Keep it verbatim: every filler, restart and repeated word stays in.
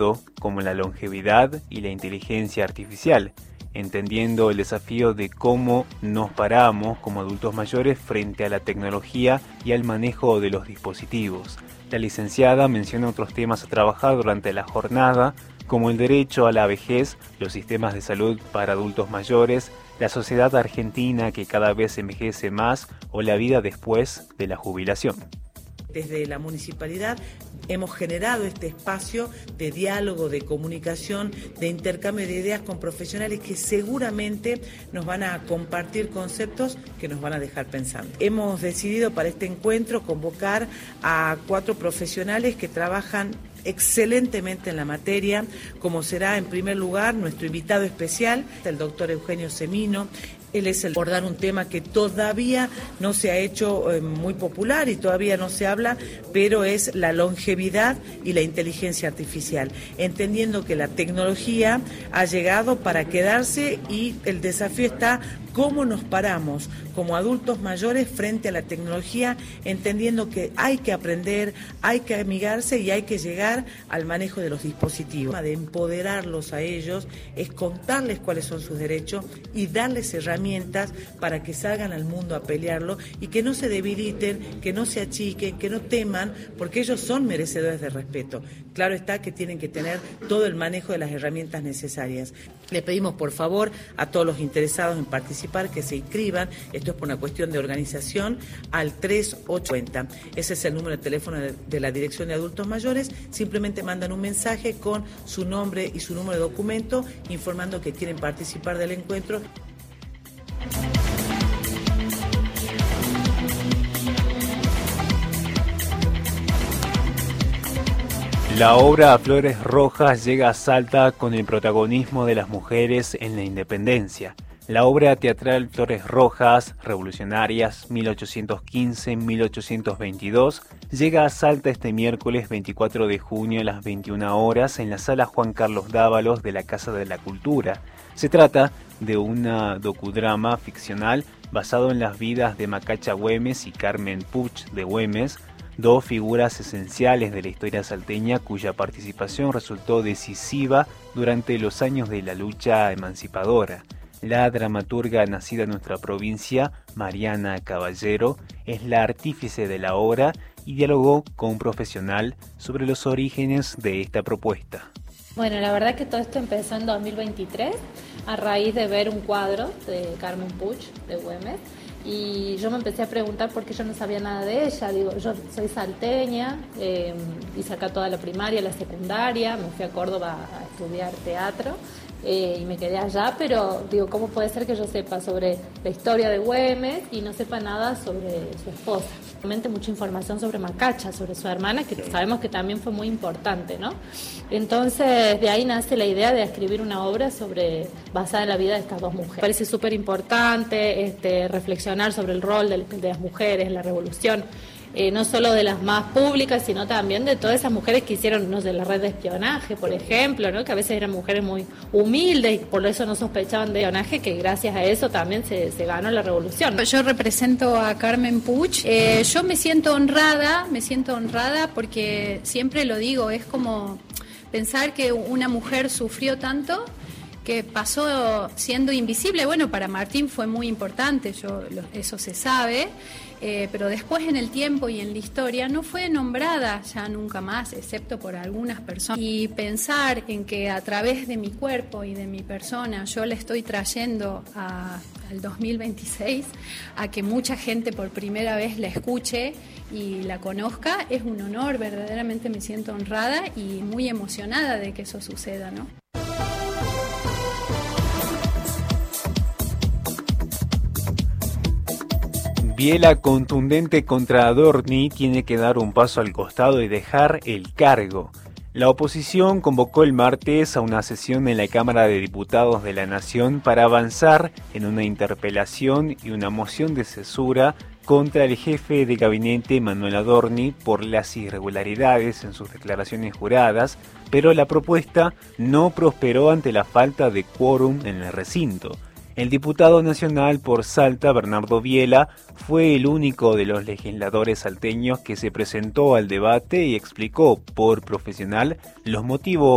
como la longevidad y la inteligencia artificial, entendiendo el desafío de cómo nos paramos como adultos mayores frente a la tecnología y al manejo de los dispositivos. La licenciada menciona otros temas a trabajar durante la jornada, como el derecho a la vejez, los sistemas de salud para adultos mayores, la sociedad argentina que cada vez envejece más o la vida después de la jubilación. Desde la municipalidad hemos generado este espacio de diálogo, de comunicación, de intercambio de ideas con profesionales que seguramente nos van a compartir conceptos que nos van a dejar pensando. Hemos decidido para este encuentro convocar a cuatro profesionales que trabajan excelentemente en la materia, como será en primer lugar nuestro invitado especial, el doctor Eugenio Semino. Él es el abordar un tema que todavía no se ha hecho eh, muy popular y todavía no se habla, pero es la longevidad y la inteligencia artificial, entendiendo que la tecnología ha llegado para quedarse y el desafío está cómo nos paramos como adultos mayores frente a la tecnología, entendiendo que hay que aprender, hay que amigarse y hay que llegar al manejo de los dispositivos. De empoderarlos a ellos es contarles cuáles son sus derechos y darles herramientas para que salgan al mundo a pelearlo y que no se debiliten, que no se achiquen, que no teman, porque ellos son merecedores de respeto. Claro está que tienen que tener todo el manejo de las herramientas necesarias. Le pedimos por favor a todos los interesados en participar que se inscriban, esto es por una cuestión de organización, al tres ocho cero cero. Ese es el número de teléfono de, de la Dirección de Adultos Mayores, simplemente mandan un mensaje con su nombre y su número de documento informando que quieren participar del encuentro. La obra Flores Rojas llega a Salta con el protagonismo de las mujeres en la independencia. La obra teatral Flores Rojas, Revolucionarias mil ochocientos quince a mil ochocientos veintidós, llega a Salta este miércoles veinticuatro de junio a las veintiuna horas en la Sala Juan Carlos Dávalos de la Casa de la Cultura. Se trata de una docudrama ficcional basado en las vidas de Macacha Güemes y Carmen Puch de Güemes, dos figuras esenciales de la historia salteña cuya participación resultó decisiva durante los años de la lucha emancipadora. La dramaturga nacida en nuestra provincia, Mariana Caballero, es la artífice de la obra y dialogó con un profesional sobre los orígenes de esta propuesta. Bueno, la verdad que todo esto empezó en dos mil veintitrés a raíz de ver un cuadro de Carmen Puch de Güemes. Y yo me empecé a preguntar por qué yo no sabía nada de ella. Digo, yo soy salteña, eh, hice acá toda la primaria, la secundaria, me fui a Córdoba a estudiar teatro eh, y me quedé allá, pero digo, ¿cómo puede ser que yo sepa sobre la historia de Güemes y no sepa nada sobre su esposa? Realmente mucha información sobre Macacha, sobre su hermana, que sabemos que también fue muy importante, ¿no? Entonces, de ahí nace la idea de escribir una obra sobre basada en la vida de estas dos mujeres. Me parece súper importante este, reflexionar sobre el rol de, de las mujeres en la revolución, eh, no solo de las más públicas, sino también de todas esas mujeres que hicieron, no sé, la red de espionaje, por ejemplo, ¿no? Que a veces eran mujeres muy humildes y por eso no sospechaban de espionaje, que gracias a eso también se, se ganó la revolución. Yo represento a Carmen Puch. Eh, yo me siento honrada, me siento honrada porque siempre lo digo, es como pensar que una mujer sufrió tanto que pasó siendo invisible. Bueno, para Martín fue muy importante, yo, lo, eso se sabe, eh, pero después en el tiempo y en la historia no fue nombrada ya nunca más, excepto por algunas personas. Y pensar en que a través de mi cuerpo y de mi persona yo le estoy trayendo a, al dos mil veintiséis a que mucha gente por primera vez la escuche y la conozca, es un honor, verdaderamente me siento honrada y muy emocionada de que eso suceda, ¿no? Biela contundente contra Adorni tiene que dar un paso al costado y dejar el cargo. La oposición convocó el martes a una sesión en la Cámara de Diputados de la Nación para avanzar en una interpelación y una moción de censura contra el jefe de gabinete Manuel Adorni por las irregularidades en sus declaraciones juradas, pero la propuesta no prosperó ante la falta de quórum en el recinto. El diputado nacional por Salta, Bernardo Biela, fue el único de los legisladores salteños que se presentó al debate y explicó por profesional los motivos